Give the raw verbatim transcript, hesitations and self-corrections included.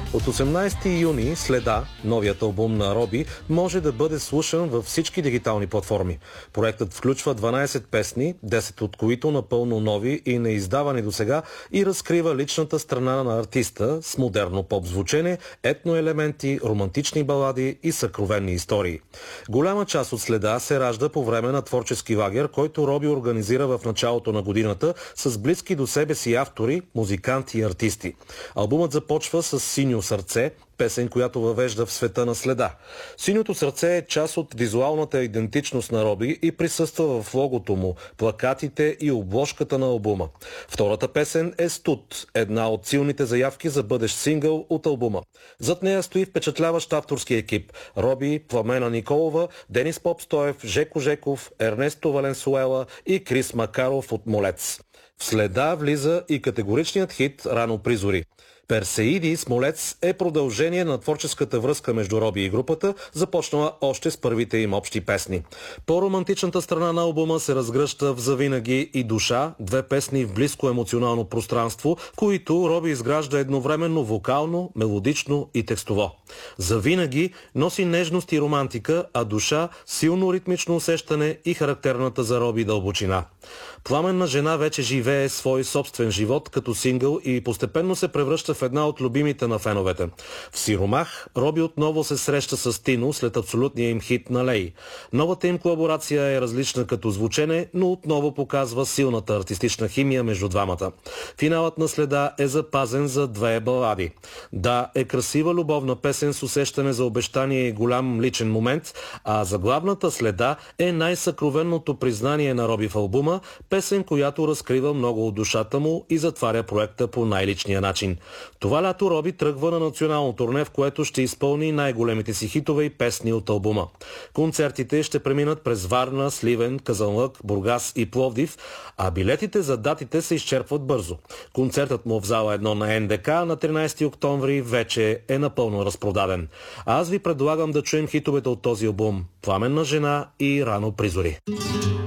От осемнадесети юни "Следа", новият албум на Роби, може да бъде слушан във всички дигитални платформи. Проектът включва дванадесет песни, десет от които напълно нови и неиздавани досега, и разкрива личната страна на артиста с модерно поп звучене, етноелементи, романтични балади и съкровенни истории. Голяма част от "Следа" се ражда по време на творчески лагер, който Роби организира в началото на годината с близки до себе си автори, музиканти и артисти. Албумът започва с "Синьо сърце", песен, която въвежда в света на "Следа". "Синьото сърце" е част от визуалната идентичност на Роби и присъства в логото му, плакатите и обложката на албума. Втората песен е "Студ", една от силните заявки за бъдещ сингъл от албума. Зад нея стои впечатляващ авторски екип: Роби, Пламена Николова, Денис Попстоев, Жеко Жеков, Ернесто Валенсуела и Крис Макаров от "Молец". В "Следа" влиза и категоричният хит "Рано призори". "Персеиди" с "Молец" е продължение на творческата връзка между Роби и групата, започнала още с първите им общи песни. По-романтичната страна на албума се разгръща в "Завинаги" и "Душа", две песни в близко емоционално пространство, които Роби изгражда едновременно вокално, мелодично и текстово. "Завинаги" носи нежност и романтика, а "Душа" силно ритмично усещане и характерната за Роби дълбочина. "Пламенна жена" вече живее свой собствен живот като сингъл и постепенно се превръща в една от любимите на феновете. В "Сиромах" Роби отново се среща с Тино след абсолютния им хит "Налей". Новата им колаборация е различна като звучене, но отново показва силната артистична химия между двамата. Финалът на "Следа" е запазен за две балади. "Да" е красива любовна песен с усещане за обещание и голям личен момент, а заглавната "Следа" е най-съкровенното признание на Роби в албума, песен, която разкрива много от душата му и затваря проекта по най-личния начин. Това лято Роби тръгва на национално турне, в което ще изпълни най-големите си хитове и песни от албума. Концертите ще преминат през Варна, Сливен, Казанлък, Бургас и Пловдив, а билетите за датите се изчерпват бързо. Концертът му в зала едно на ен де ка на тринадесети октомври вече е напълно разпродаден. Аз ви предлагам да чуем хитовете от този албум: "Пламенна жена" и "Рано призори".